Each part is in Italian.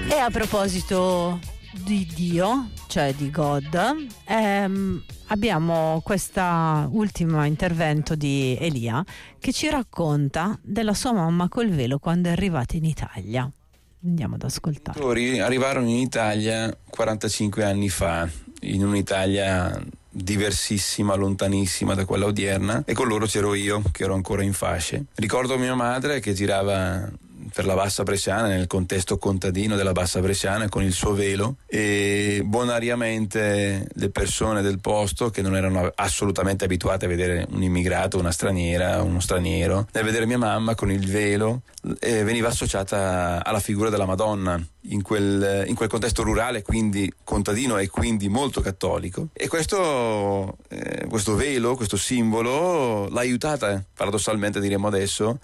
E a proposito di Dio, cioè di God, abbiamo questa ultima intervento di Elia che ci racconta della sua mamma col velo quando è arrivata in Italia. Andiamo ad ascoltare. Arrivarono in Italia 45 anni fa, in un'Italia diversissima, lontanissima da quella odierna, e con loro c'ero io che ero ancora in fasce. Ricordo mia madre che girava per la Bassa Bresciana, nel contesto contadino della Bassa Bresciana, con il suo velo, e bonariamente le persone del posto, che non erano assolutamente abituate a vedere un immigrato, una straniera, uno straniero, nel vedere mia mamma con il velo veniva associata alla figura della Madonna in quel contesto rurale, quindi contadino e quindi molto cattolico. E questo velo, questo simbolo l'ha aiutata, paradossalmente diremmo adesso,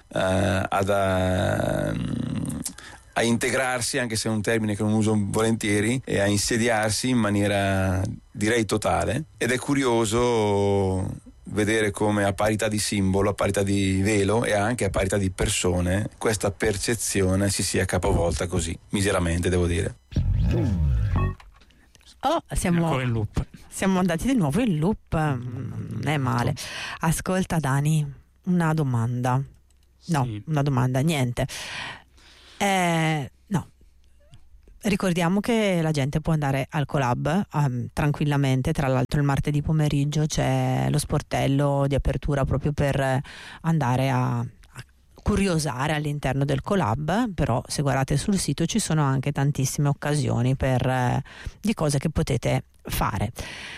a integrarsi, anche se è un termine che non uso volentieri, e a insediarsi in maniera direi totale. Ed è curioso vedere come a parità di simbolo, a parità di velo e anche a parità di persone questa percezione si sia capovolta così miseramente, devo dire. Siamo andati di nuovo in loop. Non è male. Ascolta Dani, una domanda. No, sì. Una domanda, niente. No. Ricordiamo che la gente può andare al Colab tranquillamente. Tra l'altro il martedì pomeriggio c'è lo sportello di apertura proprio per andare a curiosare all'interno del Colab, però se guardate sul sito ci sono anche tantissime occasioni di cose che potete fare.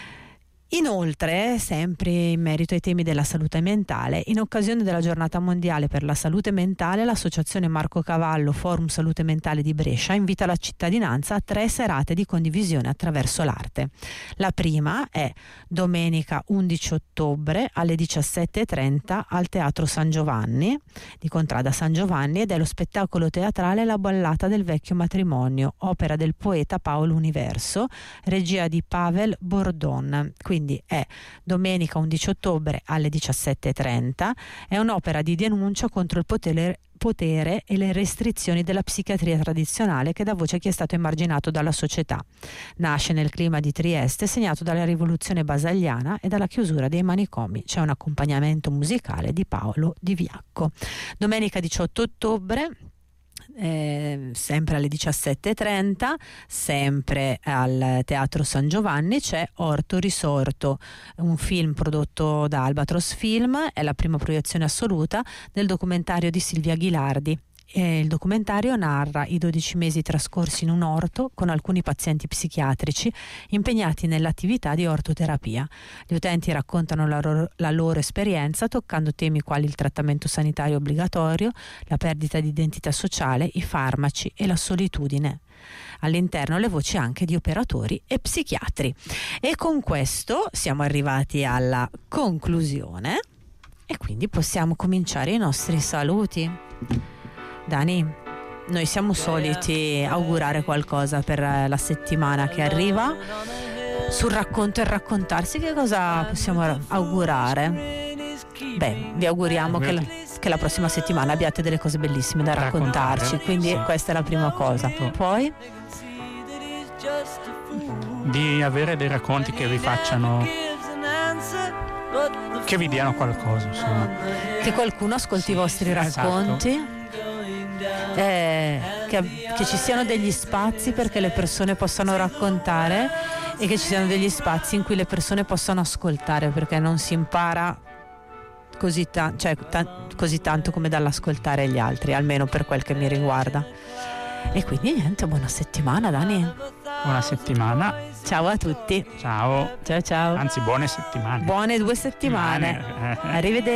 Inoltre, sempre in merito ai temi della salute mentale, in occasione della giornata mondiale per la salute mentale, l'associazione Marco Cavallo Forum Salute Mentale di Brescia invita la cittadinanza a 3 serate di condivisione attraverso l'arte. La prima è domenica 11 ottobre alle 17:30 al Teatro San Giovanni di Contrada San Giovanni, ed è lo spettacolo teatrale La ballata del vecchio matrimonio, opera del poeta Paolo Universo, regia di Pavel Bordon. Quindi è domenica 11 ottobre alle 17:30, è un'opera di denuncia contro il potere e le restrizioni della psichiatria tradizionale che dà voce a chi è stato emarginato dalla società. Nasce nel clima di Trieste segnato dalla rivoluzione basagliana e dalla chiusura dei manicomi. C'è un accompagnamento musicale di Paolo Di Viacco. Domenica 18 ottobre sempre alle 17:30, sempre al Teatro San Giovanni, c'è Orto Risorto, un film prodotto da Albatros Film. È la prima proiezione assoluta del documentario di Silvia Ghilardi. Il documentario narra i 12 mesi trascorsi in un orto con alcuni pazienti psichiatrici impegnati nell'attività di ortoterapia. Gli utenti raccontano la loro esperienza toccando temi quali il trattamento sanitario obbligatorio, la perdita di identità sociale, i farmaci e la solitudine. All'interno le voci anche di operatori e psichiatri. E con questo siamo arrivati alla conclusione e quindi possiamo cominciare i nostri saluti. Dani, noi siamo soliti augurare qualcosa per la settimana che arriva. Sul racconto e raccontarsi, che cosa possiamo augurare? Beh, vi auguriamo che la prossima settimana abbiate delle cose bellissime da raccontarci, quindi sì. Questa è la prima cosa. Poi di avere dei racconti che vi facciano, che vi diano qualcosa, insomma. Che qualcuno ascolti i vostri racconti. Esatto. Che ci siano degli spazi perché le persone possano raccontare e che ci siano degli spazi in cui le persone possano ascoltare, perché non si impara così tanto come dall'ascoltare gli altri, almeno per quel che mi riguarda. E quindi niente, buona settimana Dani. Buona settimana. Ciao a tutti. Ciao. Ciao. Anzi, buone settimane. Buone 2 settimane. Arrivederci.